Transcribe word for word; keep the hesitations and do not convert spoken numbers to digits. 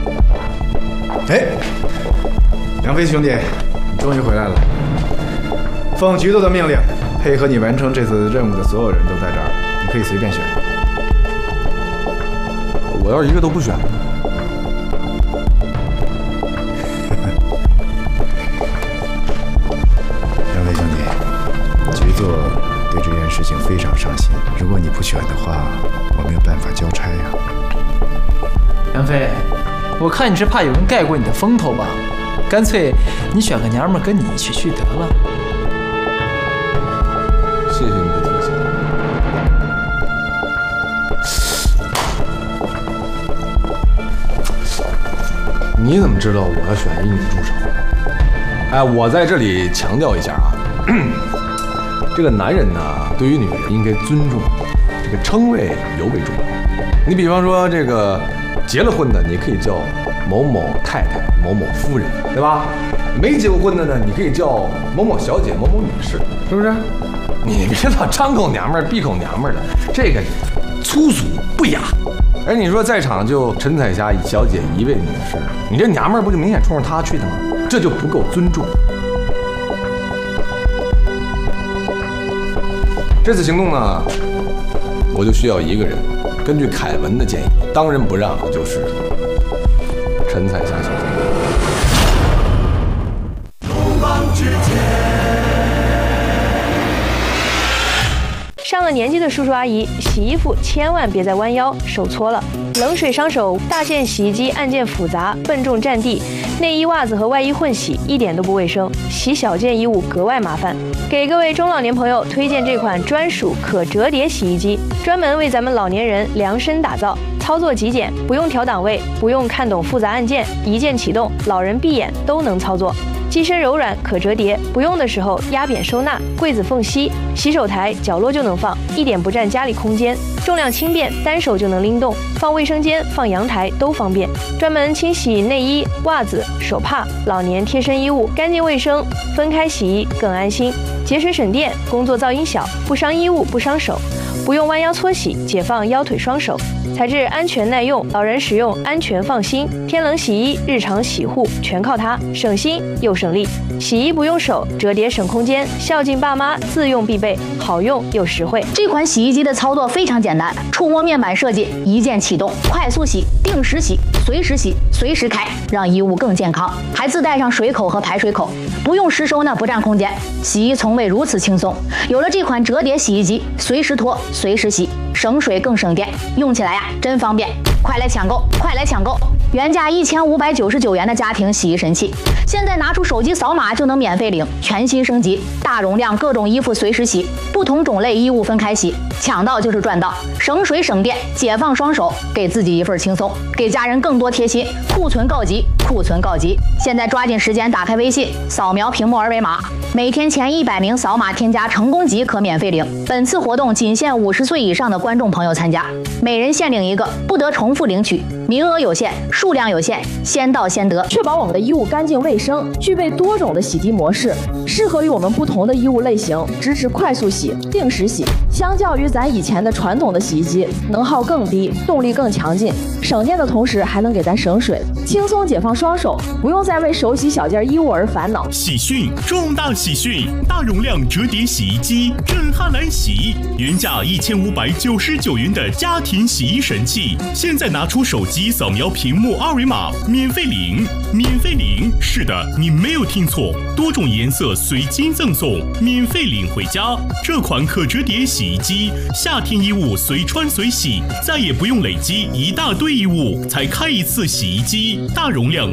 哎，梁飞兄弟，你终于回来了。奉局座的命令，配合你完成这次任务的所有人都在这儿，你可以随便选。 我要是一个都不选。 两位兄弟，局座对这件事情非常上心。如果你不选的话，我没有办法交差呀。 梁飞，我看你是怕有人盖过你的风头吧？干脆你选个娘们跟你一起去得了。 谢谢你的提醒。你怎么知道我要选一女助手？哎，我在这里强调一下啊，这个男人呢，对于女人应该尊重，这个称谓尤为重要。你比方说这个结了婚的，你可以叫某某太太、某某夫人，对吧？没结过婚的呢，你可以叫某某小姐、某某女士，是不是？你别老张口娘们儿闭口娘们儿的，这个粗俗不雅。而你说在场就陈彩霞小姐一位女士，你这娘们儿不就明显冲着她去的吗？这就不够尊重。这次行动呢，我就需要一个人。根据凯文的建议，当仁不让就是陈彩霞小姐。 不忘之间。 上了年纪的叔叔阿姨，洗衣服千万别再弯腰，手搓了。冷水伤手，大件洗衣机按键复杂，笨重占地，内衣、袜子和外衣混洗，一点都不卫生。洗小件衣物格外麻烦。给各位中老年朋友推荐这款专属可折叠洗衣机，专门为咱们老年人量身打造。操作极简，不用调档位，不用看懂复杂按键，一键启动，老人闭眼都能操作。机身柔软可折叠，不用的时候压扁收纳，柜子缝隙、洗手台角落就能放，一点不占家里空间。重量轻便，单手就能拎动，放卫生间、放阳台都方便。专门清洗内衣、袜子、手帕、老年贴身衣物，干净卫生，分开洗衣更安心，节水省电，工作噪音小，不伤衣物不伤手。不用弯腰搓洗，解放腰腿双手。材质安全耐用，老人使用安全放心。天冷洗衣，日常洗护全靠它，省心又省力。洗衣不用手，折叠省空间，孝敬爸妈自用必备，好用又实惠。 这款洗衣机的操作非常简单，触摸面板设计，一键启动，快速洗，定时洗，随时洗，随时开，让衣物更健康。还自带上水口和排水口，不用湿收呢，不占空间。洗衣从未如此轻松。有了这款折叠洗衣机，随时脱，随时洗，省水更省电，用起来呀真方便。快来抢购，快来抢购！原价一千五百九十九元的家庭洗衣神器，现在拿出手机扫码就能免费领，全新升级，大容量各种衣服随时洗，不同种类衣物分开洗，抢到就是赚到，省水省电，解放双手，给自己一份轻松，给家人更多贴心。库存告急，库存告急！现在抓紧时间打开微信，扫描屏幕二维码，每天前一百名扫码添加成功即可免费领。本次活动仅限五十岁以上的观众朋友参加，每人限领一个，不得重复领取，名额有限，数量有限，先到先得。 确保我们的衣物干净卫生，具备多种的洗涤模式，适合于我们不同的衣物类型，支持快速洗、定时洗。相较于咱以前的传统的洗衣机，能耗更低，动力更强劲，省电的同时还能给咱省水，轻松解放双手，不用再为手洗小件衣物而烦恼。 喜讯！重大喜讯！大容量折叠洗衣机震撼来洗，原价一千五百九十九元的家庭洗衣神器，现在拿出手机扫描屏幕二维码，免费领，免费领！是的，你没有听错，多种颜色随机赠送，免费领回家。这款可折叠洗衣机，夏天衣物随穿随洗，再也不用累积一大堆衣物才开一次洗衣机，大容量。